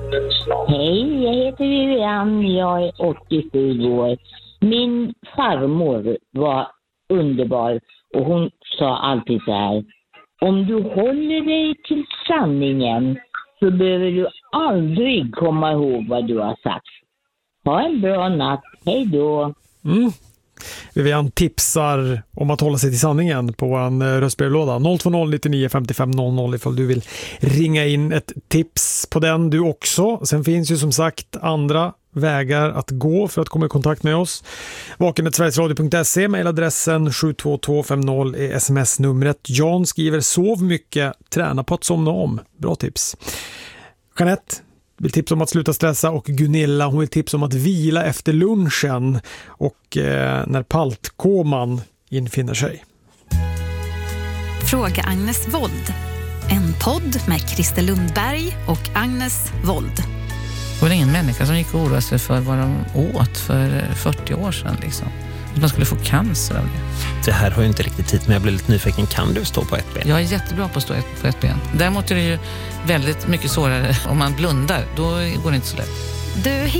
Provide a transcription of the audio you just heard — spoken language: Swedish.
Hej, jag heter Vivian. Jag är 87 år. Min farmor var underbar och hon sa alltid så här: om du håller dig till sanningen så behöver du aldrig komma ihåg vad du har sagt. Ha en bra natt. Hej då. Vivian tipsar om att hålla sig till sanningen på en röstbrevlåda 020 99 55 00 ifall du vill ringa in ett tips på den du också. Sen finns ju som sagt andra vägar att gå för att komma i kontakt med oss. vaken@sverigesradio.se, mejladressen 72250 är sms-numret. Jan skriver: sov mycket, träna på att somna om. Bra tips. Jeanette vill tipsa om att sluta stressa och Gunilla, hon vill tipsa om att vila efter lunchen och när paltkoman infinner sig. Fråga Agnes Wold. En podd med Christer Lundberg och Agnes Wold. Det var ingen människa som gick och oroade sig för vad de åt för 40 år sedan liksom. Att man skulle få cancer av det. Det här har ju inte riktigt tid, men jag blir lite nyfiken. Kan du stå på ett ben? Jag är jättebra på att stå på ett ben. Däremot är det ju väldigt mycket svårare om man blundar. Då går det inte så lätt. Du